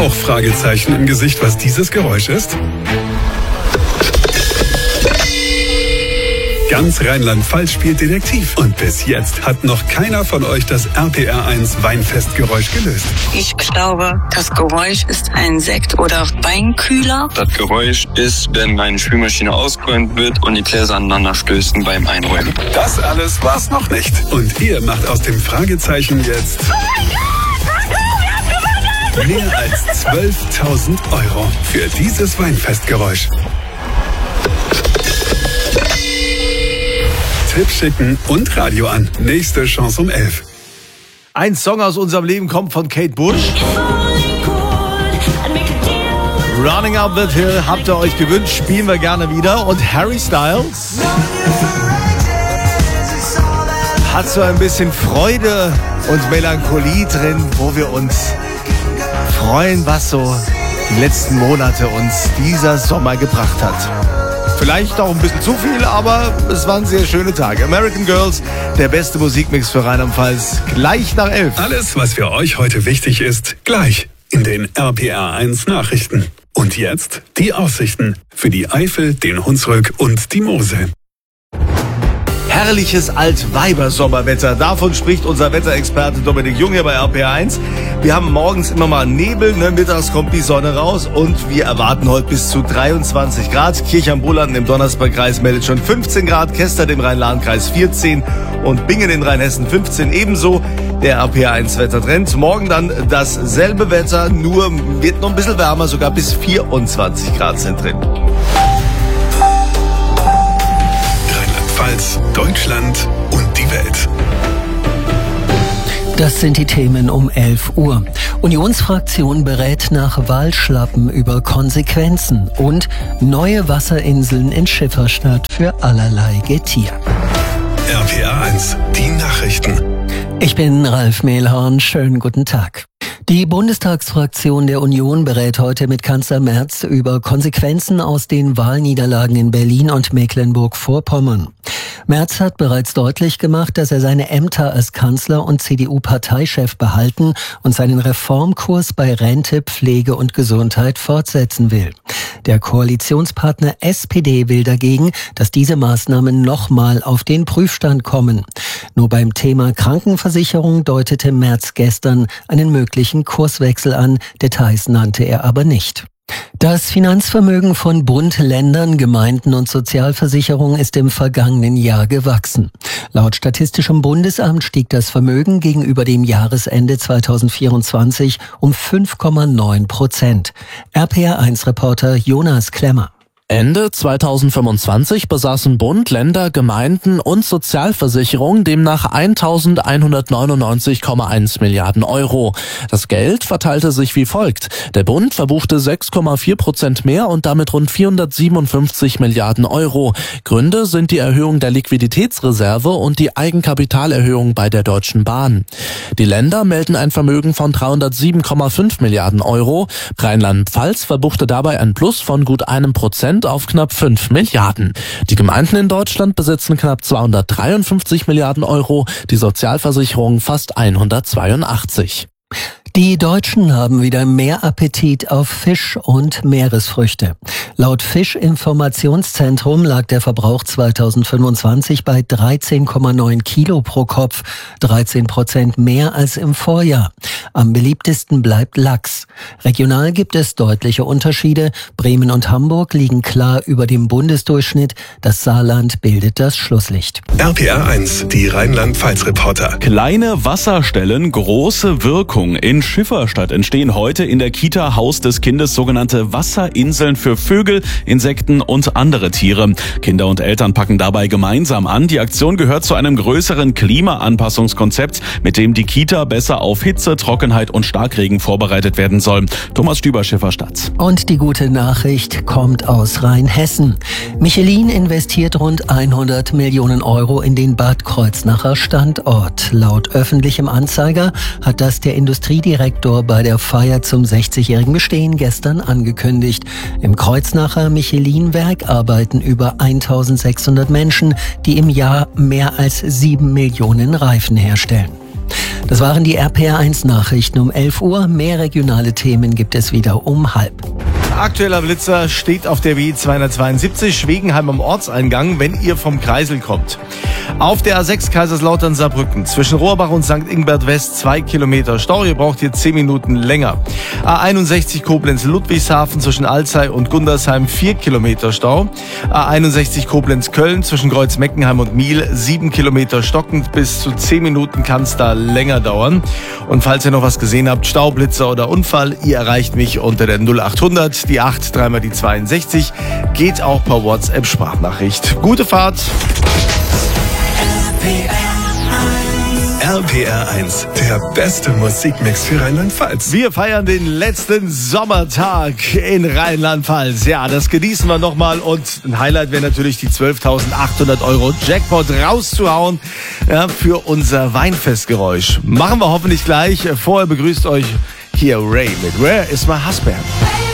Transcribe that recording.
auch Fragezeichen im Gesicht, was dieses Geräusch ist? Ganz Rheinland-Pfalz spielt Detektiv. Und bis jetzt hat noch keiner von euch das RPR1 Weinfestgeräusch gelöst. Ich glaube, das Geräusch ist ein Sekt- oder Weinkühler. Das Geräusch ist, wenn meine Spülmaschine ausgeräumt wird und die Gläser aneinander stößen beim Einräumen. Das alles war's noch nicht. Und ihr macht aus dem Fragezeichen jetzt mehr als 12.000 € für dieses Weinfestgeräusch. Tipp schicken und Radio an. Nächste Chance um 11. Ein Song aus unserem Leben kommt von Kate Bush. Running Up That Hill habt ihr euch gewünscht, spielen wir gerne wieder. Und Harry Styles hat so ein bisschen Freude und Melancholie drin, wo wir uns freuen, was so die letzten Monate uns dieser Sommer gebracht hat. Vielleicht auch ein bisschen zu viel, aber es waren sehr schöne Tage. American Girls, der beste Musikmix für Rheinland-Pfalz, gleich nach 11. Alles, was für euch heute wichtig ist, gleich in den RPR1 Nachrichten. Und jetzt die Aussichten für die Eifel, den Hunsrück und die Mosel. Herrliches Altweiber-Sommerwetter. Davon spricht unser Wetterexperte Dominik Jung hier bei RPR1. Wir haben morgens immer mal Nebel, mittags kommt die Sonne raus und wir erwarten heute bis zu 23 Grad. Kirch am Bullanden im Donnersbergkreis meldet schon 15 Grad, Kestert im Rhein-Lahn-Kreis 14 und Bingen in Rheinhessen 15 ebenso. Der RPR1-Wettertrend. Morgen dann dasselbe Wetter, nur wird noch ein bisschen wärmer, sogar bis 24 Grad sind drin. Deutschland und die Welt. Das sind die Themen um 11 Uhr. Unionsfraktion berät nach Wahlschlappen über Konsequenzen und neue Wasserinseln in Schifferstadt für allerlei Getier. RPR1, die Nachrichten. Ich bin Ralf Mehlhorn. Schönen guten Tag. Die Bundestagsfraktion der Union berät heute mit Kanzler Merz über Konsequenzen aus den Wahlniederlagen in Berlin und Mecklenburg-Vorpommern. Merz hat bereits deutlich gemacht, dass er seine Ämter als Kanzler und CDU-Parteichef behalten und seinen Reformkurs bei Rente, Pflege und Gesundheit fortsetzen will. Der Koalitionspartner SPD will dagegen, dass diese Maßnahmen nochmal auf den Prüfstand kommen. Nur beim Thema Krankenversicherung deutete Merz gestern einen möglichen Kurswechsel an, Details nannte er aber nicht. Das Finanzvermögen von Bund, Ländern, Gemeinden und Sozialversicherungen ist im vergangenen Jahr gewachsen. Laut Statistischem Bundesamt stieg das Vermögen gegenüber dem Jahresende 2024 um 5,9%. RPR1-Reporter Jonas Klemmer. Ende 2025 besaßen Bund, Länder, Gemeinden und Sozialversicherungen demnach 1.199,1 Milliarden Euro. Das Geld verteilte sich wie folgt. Der Bund verbuchte 6,4% mehr und damit rund 457 Milliarden Euro. Gründe sind die Erhöhung der Liquiditätsreserve und die Eigenkapitalerhöhung bei der Deutschen Bahn. Die Länder melden ein Vermögen von 307,5 Milliarden Euro. Rheinland-Pfalz verbuchte dabei ein Plus von gut 1% auf knapp 5 Milliarden. Die Gemeinden in Deutschland besitzen knapp 253 Milliarden Euro, die Sozialversicherung fast 182. Die Deutschen haben wieder mehr Appetit auf Fisch und Meeresfrüchte. Laut Fischinformationszentrum lag der Verbrauch 2025 bei 13,9 Kilo pro Kopf, 13% mehr als im Vorjahr. Am beliebtesten bleibt Lachs. Regional gibt es deutliche Unterschiede. Bremen und Hamburg liegen klar über dem Bundesdurchschnitt. Das Saarland bildet das Schlusslicht. RPR1, die Rheinland-Pfalz-Reporter. Kleine Wasserstellen, große Wirkung. In Schifferstadt entstehen heute in der Kita Haus des Kindes sogenannte Wasserinseln für Vögel, Insekten und andere Tiere. Kinder und Eltern packen dabei gemeinsam an. Die Aktion gehört zu einem größeren Klimaanpassungskonzept, mit dem die Kita besser auf Hitze, Trockenheit und Starkregen vorbereitet werden soll. Thomas Stüber, Schifferstadt. Und die gute Nachricht kommt aus Rheinhessen. Michelin investiert rund 100 Millionen Euro in den Bad Kreuznacher Standort. Laut öffentlichem Anzeiger hat das der Industriedirektor bei der Feier zum 60-jährigen Bestehen gestern angekündigt. Im Kreuznacher Michelin-Werk arbeiten über 1600 Menschen, die im Jahr mehr als 7 Millionen Reifen herstellen. Das waren die RPR1 Nachrichten um 11 Uhr. Mehr regionale Themen gibt es wieder um 12:30. Aktueller Blitzer steht auf der W272 Schwegenheim am Ortseingang, wenn ihr vom Kreisel kommt. Auf der A6 Kaiserslautern-Saarbrücken zwischen Rohrbach und St. Ingbert West 2 Kilometer Stau. Ihr braucht hier 10 Minuten länger. A61 Koblenz-Ludwigshafen zwischen Alzey und Gundersheim 4 Kilometer Stau. A61 Koblenz-Köln zwischen Kreuz-Meckenheim und Miel 7 Kilometer stockend. Bis zu 10 Minuten kann es da länger dauern. Und falls ihr noch was gesehen habt, Staublitzer oder Unfall, ihr erreicht mich unter der 0800, die 8, dreimal die 62. Geht auch per WhatsApp-Sprachnachricht. Gute Fahrt! RPR1, der beste Musikmix für Rheinland-Pfalz. Wir feiern den letzten Sommertag in Rheinland-Pfalz. Ja, das genießen wir nochmal. Und ein Highlight wäre natürlich die 12.800 € Jackpot rauszuhauen, ja, für unser Weinfestgeräusch. Machen wir hoffentlich gleich. Vorher begrüßt euch hier Ray mit Where is my husband?